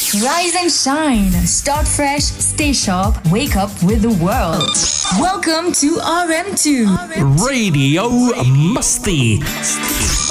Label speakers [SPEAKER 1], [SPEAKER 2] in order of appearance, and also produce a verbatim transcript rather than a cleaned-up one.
[SPEAKER 1] Rise and shine. Start fresh, stay sharp, wake up with the world. Welcome to R M two
[SPEAKER 2] Radio Musti.